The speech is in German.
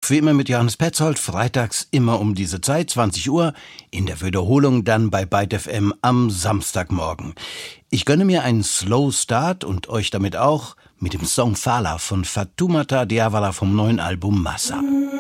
wie immer mit Johannes Petzold, freitags immer um diese Zeit, 20 Uhr, in der Wiederholung dann bei Byte FM am Samstagmorgen. Ich gönne mir einen Slow Start und euch damit auch mit dem Song Fala von Fatoumata Diawara vom neuen Album Massa.